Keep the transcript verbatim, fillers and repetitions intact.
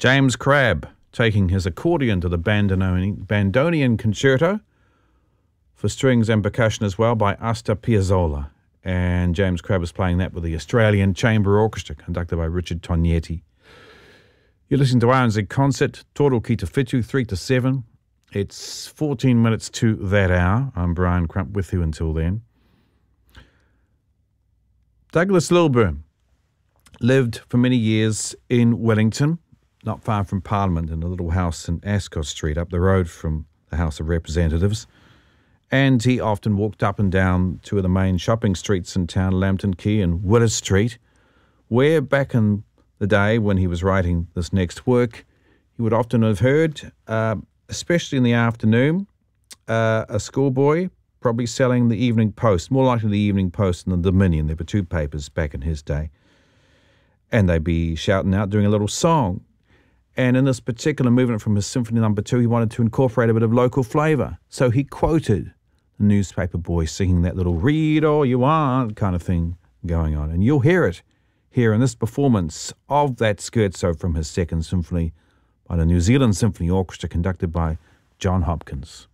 James Crabb taking his accordion to the Bandonian, Bandonian Concerto for strings and percussion as well by Astor Piazzolla. And James Crabb was playing that with the Australian Chamber Orchestra conducted by Richard Tognetti. You're listening to R N Z Concert, Toro Ki Te Whitu, three to seven. It's fourteen minutes to that hour. I'm Brian Crump with you until then. Douglas Lilburn lived for many years in Wellington, not far from Parliament, in a little house in Ascot Street, up the road from the House of Representatives. And he often walked up and down two of the main shopping streets in town, Lambton Quay and Willis Street, where back in the day when he was writing this next work, he would often have heard, uh, especially in the afternoon, uh, a schoolboy probably selling the Evening Post, more likely the Evening Post than the Dominion. There were two papers back in his day. And they'd be shouting out, doing a little song. And in this particular movement from his Symphony Number Two, he wanted to incorporate a bit of local flavour. So he quoted the newspaper boy singing that little read all you want kind of thing going on. And you'll hear it here in this performance of that scherzo from his Second Symphony by the New Zealand Symphony Orchestra conducted by John Hopkins.